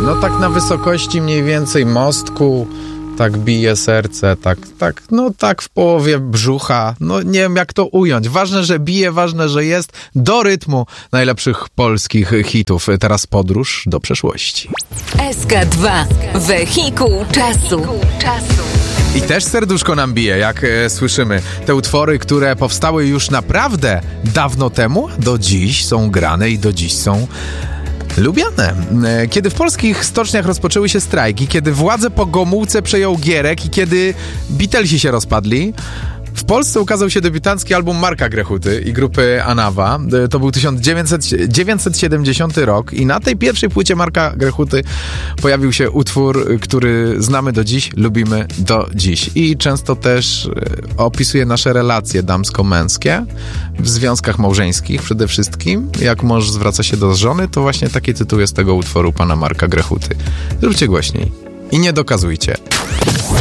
No tak na wysokości mniej więcej mostku, tak bije serce, tak w połowie brzucha. No nie wiem jak to ująć. Ważne, że bije, ważne, że jest do rytmu najlepszych polskich hitów. Teraz podróż do przeszłości. SK2. Wehikuł czasu. I też serduszko nam bije, jak słyszymy. Te utwory, które powstały już naprawdę dawno temu, do dziś są grane i do dziś są lubiane. Kiedy w polskich stoczniach rozpoczęły się strajki, kiedy władzę po Gomułce przejął Gierek i kiedy Beatlesi się rozpadli, w Polsce ukazał się debiutancki album Marka Grechuty i grupy Anawa. To był 1970 rok i na tej pierwszej płycie Marka Grechuty pojawił się utwór, który znamy do dziś, lubimy do dziś. I często też opisuje nasze relacje damsko-męskie w związkach małżeńskich przede wszystkim. Jak mąż zwraca się do żony, to właśnie taki tytuł jest tego utworu pana Marka Grechuty. Zróbcie głośniej i nie dokazujcie.